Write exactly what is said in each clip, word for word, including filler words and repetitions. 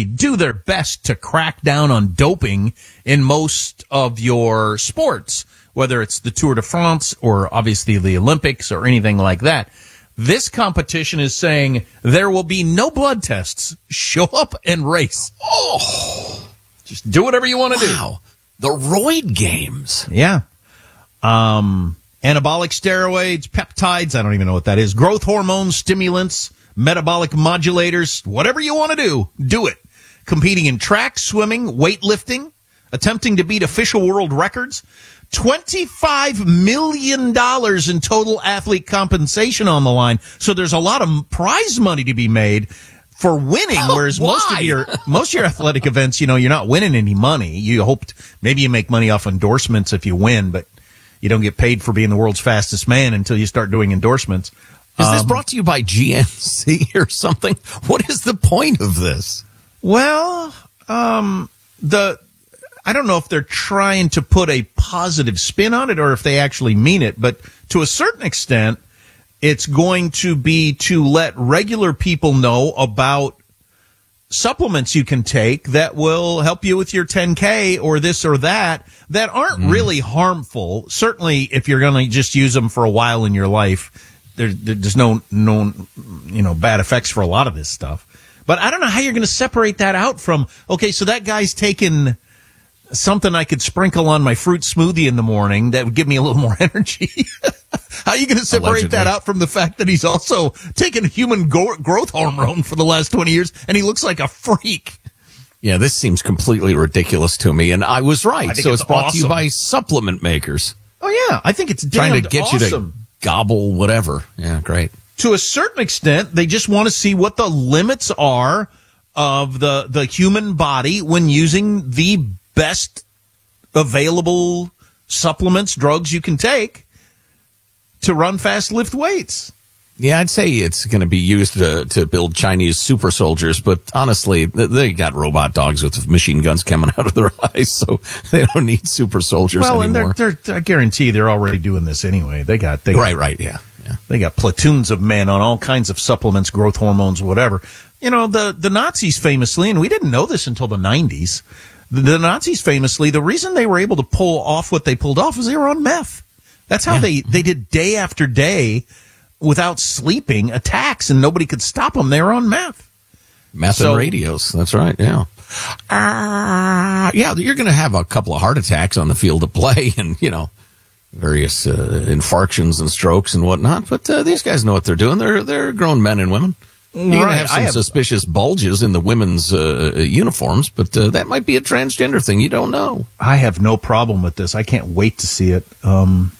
really do their best to crack down on doping in most of your sports, whether it's the Tour de France or obviously the Olympics or anything like that. This competition is saying there will be no blood tests. Show up and race. Oh, just do whatever you want to wow. do. The Roid Games. Yeah. Um, anabolic steroids, peptides, I don't even know what that is, growth hormones, stimulants, metabolic modulators, whatever you want to do, do it. Competing in track, swimming, weightlifting, attempting to beat official world records. twenty-five million dollars in total athlete compensation on the line. So there's a lot of prize money to be made for winning, oh, whereas why? most of your most of your athletic events, you know, you're not winning any money. You hoped maybe you make money off endorsements if you win, but you don't get paid for being the world's fastest man until you start doing endorsements. Is this Um, brought to you by G N C or something? What is the point of this? Well, um, the I don't know if they're trying to put a positive spin on it or if they actually mean it, but to a certain extent, it's going to be to let regular people know about supplements you can take that will help you with your ten K or this or that that aren't mm. really harmful. Certainly, if you're going to just use them for a while in your life, there, there's no, no, you know, bad effects for a lot of this stuff. But I don't know how you're going to separate that out from, okay, so that guy's taking something I could sprinkle on my fruit smoothie in the morning that would give me a little more energy. How are you going to separate Allegedly. that out from the fact that he's also taken human go- growth hormone for the last twenty years and he looks like a freak? Yeah, this seems completely ridiculous to me, and I was right. I think so it's it's brought awesome. to you by supplement makers. Oh, yeah. I think it's Trying damned to get awesome. you to gobble whatever. Yeah, great. To a certain extent, they just want to see what the limits are of the, the human body when using the best available supplements, drugs you can take to run fast, lift weights. Yeah, I'd say it's going to be used to, to build Chinese super soldiers, but honestly, they got robot dogs with machine guns coming out of their eyes, so they don't need super soldiers well, anymore. and they're, they're, I guarantee they're already doing this anyway. They got, they right, got, right, yeah, yeah. They got platoons of men on all kinds of supplements, growth hormones, whatever. You know, the, the Nazis famously, and we didn't know this until the nineties, the, the Nazis famously, the reason they were able to pull off what they pulled off was they were on meth. That's how yeah. they, they did day after day without sleeping attacks, and nobody could stop them. They were on meth. Meth so, and radios. That's right, yeah. Uh, yeah, you're going to have a couple of heart attacks on the field of play and, you know, various uh, infarctions and strokes and whatnot, but uh, these guys know what they're doing. They're they're grown men and women. You're right. going to have some have, suspicious bulges in the women's uh, uniforms, but uh, that might be a transgender thing. You don't know. I have no problem with this. I can't wait to see it. Um,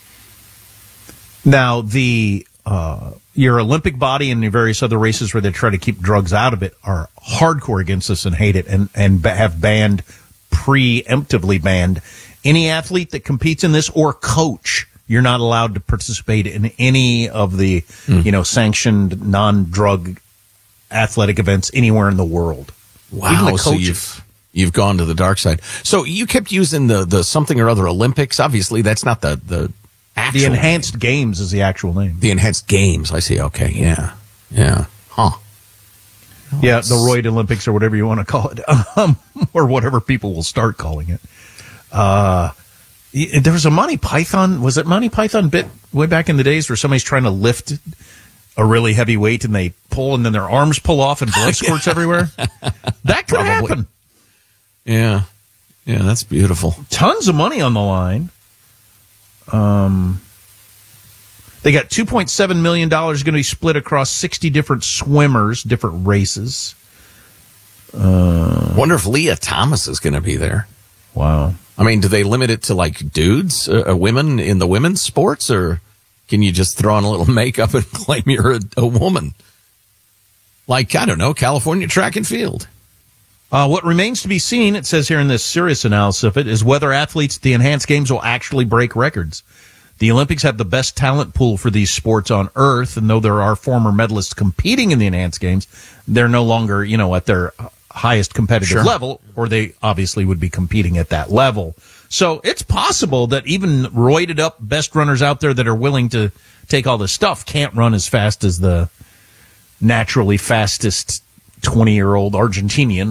now, the uh, your Olympic body and your various other races where they try to keep drugs out of it are hardcore against this and hate it and, and have banned, preemptively banned, any athlete that competes in this or coach. You're not allowed to participate in any of the, mm. you know, sanctioned non-drug athletic events anywhere in the world. Wow, Even the so you've, you've gone to the dark side. So you kept using the, the something or other Olympics. Obviously, that's not the, the actual The Enhanced name. Games is the actual name. The Enhanced Games, I see. Okay, yeah. Yeah. Huh. Oh, yeah, the Roid Olympics or whatever you want to call it. Um, or whatever people will start calling it. Uh... There was a Monty Python, was it Monty Python bit way back in the days where somebody's trying to lift a really heavy weight and they pull and then their arms pull off and blood squirts everywhere? That could Probably. happen. Yeah. Yeah, that's beautiful. Tons of money on the line. Um, they got two point seven million dollars going to be split across sixty different swimmers, different races. Uh, Wonder if Leah Thomas is going to be there. Wow. I mean, do they limit it to like dudes, uh, women in the women's sports, or can you just throw on a little makeup and claim you're a, a woman? Like, I don't know, California track and field. Uh, what remains to be seen, it says here in this serious analysis of it, is whether athletes at the Enhanced Games will actually break records. The Olympics have the best talent pool for these sports on Earth, and though there are former medalists competing in the Enhanced Games, they're no longer, you know, at their highest competitive sure. level, or they obviously would be competing at that level. So it's possible that even roided up best runners out there that are willing to take all this stuff can't run as fast as the naturally fastest twenty-year-old Argentinian